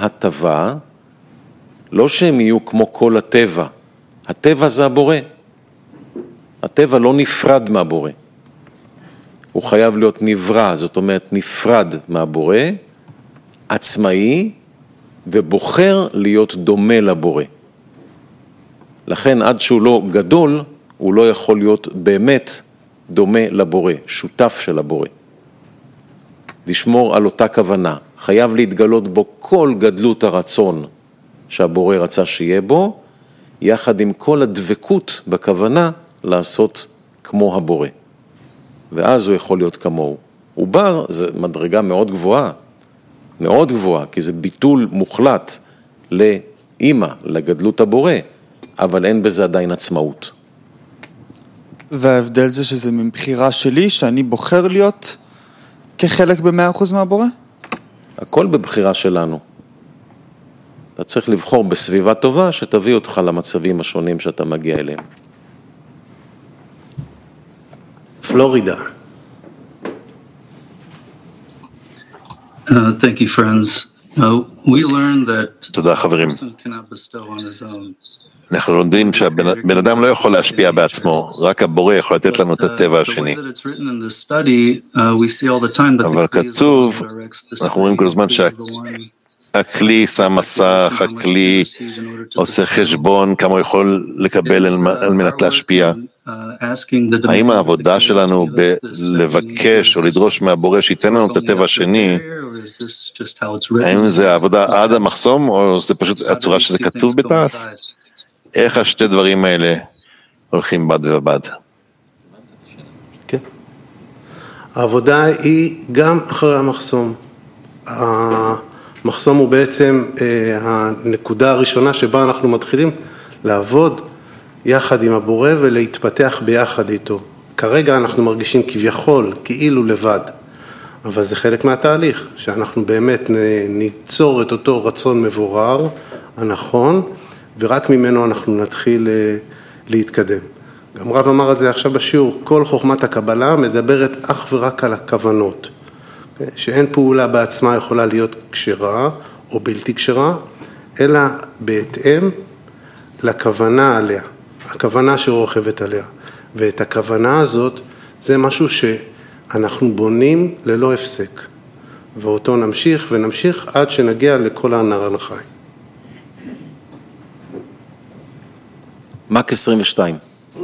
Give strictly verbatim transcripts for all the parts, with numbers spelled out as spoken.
להטבה, לא שהם יהיו כמו כל הטבע. הטבע זה הבורא. הטבע לא נפרד מהבורא. הוא חייב להיות נברא, זאת אומרת נפרד מהבורא, עצמאי, ובוחר להיות דומה לבורא. לכן עד שהוא לא גדול, הוא לא יכול להיות באמת דומה לבורא, שותף של הבורא. לשמור על אותה כוונה. חייב להתגלות בו כל גדלות הרצון שהבורא רצה שיהיה בו, יחד עם כל הדבקות בכוונה לעשות כמו הבורא. ואז הוא יכול להיות כמוהו. עובר זה מדרגה מאוד גבוהה, מאוד גבוהה, כי זה ביטול מוחלט לאמא, לגדלות הבורא, אבל אין בזה עדיין עצמאות. וההבדל זה שזה מבחירה שלי, שאני בוחר להיות כחלק במאה אחוז מהבורא? הכל בבחירה שלנו. אתה צריך לבחור בסביבה טובה שתביא אותך למצבים השונים שאתה מגיע אליהם. פלורידה. Uh, thank you, friends. Uh, we learned that תודה חברים. person cannot bestow on his own. אנחנו לומדים שהבן אדם לא יכול להשפיע בעצמו, רק הבורא יכול לתת לנו את הטבע השני. אבל כתוב, אנחנו רואים כל הזמן שהכלי שם מסך, הכלי עושה חשבון כמה הוא יכול לקבל על מנת להשפיע. האם העבודה שלנו בלבקש או לדרוש מהבורא שייתן לנו את הטבע השני, האם זה העבודה עד המחסום או זה פשוט הצורה שזה כתוב בתעש? איך השתי דברים האלה הולכים בד ובד? כן. העבודה היא גם אחרי המחסום. המחסום הוא בעצם הנקודה הראשונה שבה אנחנו מתחילים לעבוד יחד עם הבורא ולהתפתח ביחד איתו. כרגע אנחנו מרגישים כביכול, כאילו לבד, אבל זה חלק מהתהליך, שאנחנו באמת ניצור את אותו רצון מבורר, הנכון, ורק ממנו אנחנו נתחיל להתקדם. גם רב אמר את זה עכשיו בשיעור, כל חוכמת הקבלה מדברת אך ורק על הכוונות, שאין פעולה בעצמה יכולה להיות כשרה או בלתי כשרה, אלא בהתאם לכוונה עליה, הכוונה שרוכבת עליה. ואת הכוונה הזאת זה משהו שאנחנו בונים ללא הפסק, ואותו נמשיך ונמשיך עד שנגיע לכל הנער החי. מק עשרים ושתיים.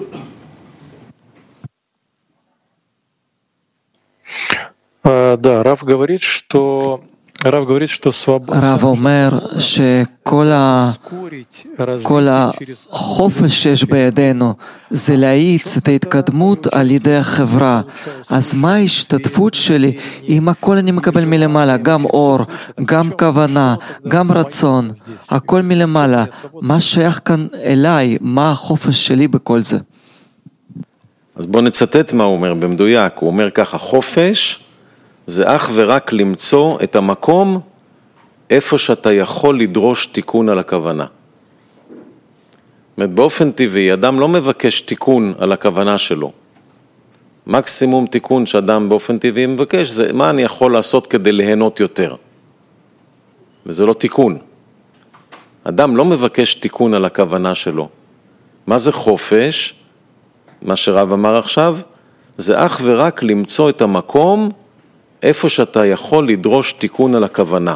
Да, Рав говорит, что Рав говорит, что свобода. רב אומר שכל ה... כל החופש שיש בידינו זה להאיץ את ההתקדמות על ידי החברה. אז מה ההשתתפות שלי אם הכל אני מקבל מלמעלה, גם אור, גם כוונה, גם רצון, הכל מלמעלה. מה שייך כאן אליי? מה החופש שלי בכל זה? אז בוא נצטט מה הוא אומר במדויק. הוא אומר ככה, חופש זה אך ורק למצוא את המקום איפה שאתה יכול לדרוש תיקון על הכוונה. זאת אומרת, באופן טבעי, אדם לא מבקש תיקון על הכוונה שלו. מקסימום תיקון שאדם באופן טבעי מבקש, זה מה אני יכול לעשות כדי ליהנות יותר. וזה לא תיקון. אדם לא מבקש תיקון על הכוונה שלו. מה זה חופש? מה שרב אמר עכשיו, זה אך ורק למצוא את המקום איפה שאתה יכול לדרוש תיקון על הכוונה.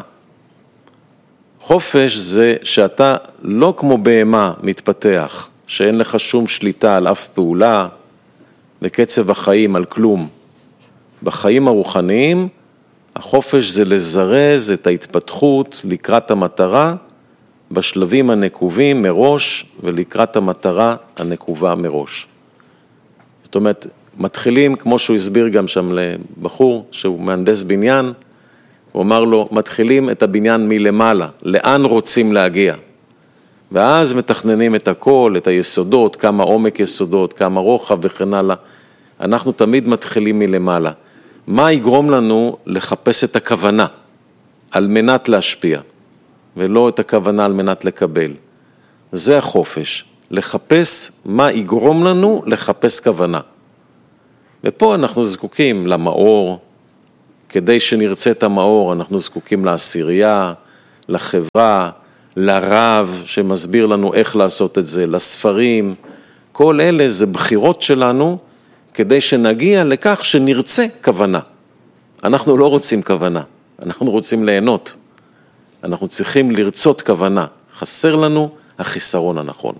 חופש זה שאתה לא כמו בהמה מתפתח, שאין לך שום שליטה על אף פעולה, בקצב החיים על כלום. בחיים הרוחניים, החופש זה לזרז את ההתפתחות לקראת המטרה, בשלבים הנקובים מראש ולקראת המטרה הנקובה מראש. זאת אומרת, מתחילים, כמו שהוא הסביר גם שם לבחור, שהוא מהנדס בניין, הוא אמר לו, מתחילים את הבניין מלמעלה, לאן רוצים להגיע? ואז מתכננים את הכל, את היסודות, כמה עומק יסודות, כמה רוחב וכן הלאה. אנחנו תמיד מתחילים מלמעלה. מה יגרום לנו לחפש את הכוונה על מנת להשפיע, ולא את הכוונה על מנת לקבל? זה החופש, לחפש מה יגרום לנו לחפש כוונה. ופה אנחנו זקוקים למאור, כדי שנרצה את המאור אנחנו זקוקים לעשירייה, לחברה, לרב שמסביר לנו איך לעשות את זה, לספרים, כל אלה זה בחירות שלנו כדי שנגיע לכך שנרצה כוונה. אנחנו לא רוצים כוונה, אנחנו רוצים ליהנות. אנחנו צריכים לרצות כוונה. חסר לנו החיסרון הנכון.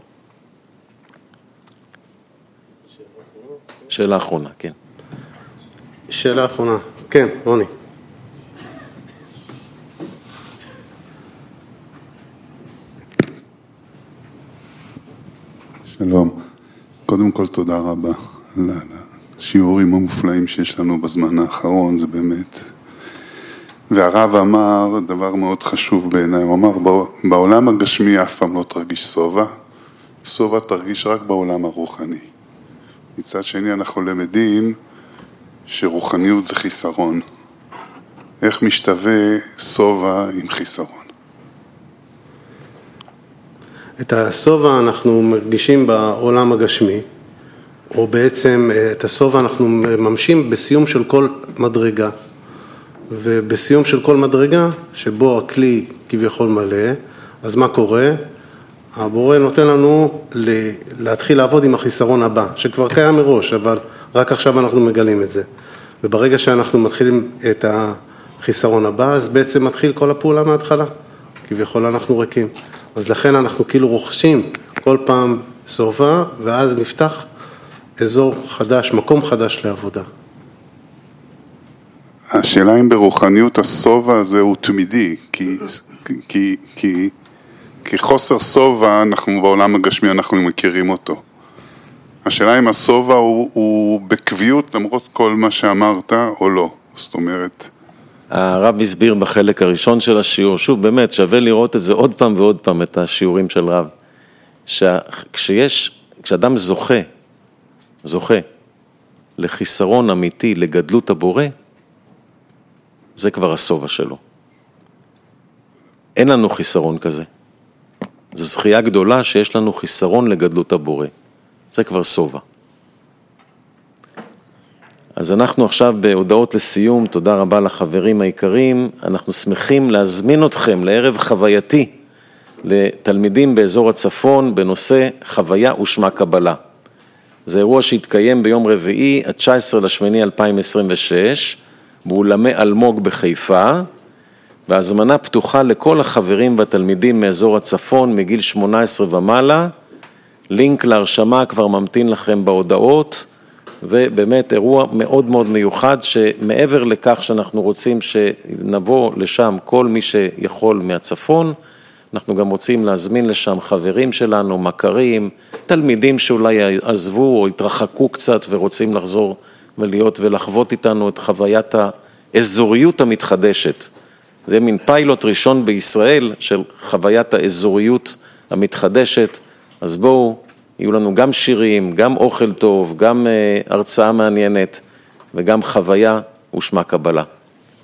שאלה אחרונה, כן. שאלה אחרונה, כן, רוני. שלום. קודם כל תודה רבה על השיעורים המופלאים שיש לנו בזמן האחרון, זה באמת. והרב אמר דבר מאוד חשוב בעיניי, הוא אמר בעולם הגשמי אף פעם לא תרגיש סובה, סובה תרגיש רק בעולם הרוחני. מצד שני אנחנו למדים שרוחניות זה חיסרון. איך משתווה סובה עם חיסרון? את הסובה אנחנו מרגישים בעולם הגשמי, או בעצם את הסובה אנחנו מממשים בסיום של כל מדרגה. ובסיום של כל מדרגה, שבו הכלי כביכול מלא, אז מה קורה? הבורא נותן לנו להתחיל לעבוד עם החיסרון הבא, שכבר קיים מראש, אבל רק עכשיו אנחנו מגלים את זה. וברגע שאנחנו מתחילים את החיסרון הבא, אז בעצם מתחיל כל הפעולה מההתחלה. כביכול אנחנו ריקים. אז לכן אנחנו כאילו רוכשים כל פעם סובה, ואז נפתח אזור חדש, מקום חדש לעבודה. השאלה אם ברוחניות הסובה הזה הוא תמידי, כי, כי, כי, כי חוסר סובה אנחנו בעולם הגשמי אנחנו מכירים אותו. השאלה אם הסובה הוא, הוא בקביעות למרות כל מה שאמרת או לא, זאת אומרת. הרב הסביר בחלק הראשון של השיעור, שוב באמת שווה לראות את זה עוד פעם ועוד פעם את השיעורים של רב, שכשיש, כשאדם זוכה, זוכה לחיסרון אמיתי, לגדלות הבורא, זה כבר הסובה שלו. אין לנו חיסרון כזה. זו זכייה גדולה שיש לנו חיסרון לגדלות הבורא. זה כבר סובה. אז אנחנו עכשיו בהודעות לסיום, תודה רבה לחברים העיקרים, אנחנו שמחים להזמין אתכם לערב חווייתי לתלמידים באזור הצפון בנושא חוויה ושמה קבלה. זה אירוע שהתקיים ביום רביעי, ה-תשעה עשר לאוגוסט אלפיים עשרים ושש, באולמי אלמוג בחיפה, והזמנה פתוחה לכל החברים והתלמידים מאזור הצפון מגיל שמונה עשרה ומעלה, לינק להרשמה כבר ממתין לכם בהודעות, ובאמת אירוע מאוד מאוד מיוחד שמעבר לכך שאנחנו רוצים שנבוא לשם כל מי שיכול מהצפון, אנחנו גם רוצים להזמין לשם חברים שלנו, מכרים, תלמידים שאולי עזבו או התרחקו קצת ורוצים לחזור ולהיות ולחוות איתנו את חוויית האזוריות המתחדשת. זה מין פיילוט ראשון בישראל של חוויית האזוריות המתחדשת, אז בואו, יהיו לנו גם שירים, גם אוכל טוב, גם הרצאה מעניינת וגם חוויה ושמה קבלה.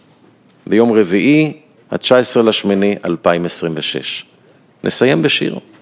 ביום רביעי, ה-תשעה עשר לאוגוסט אלפיים עשרים ושש. נסיים בשיר.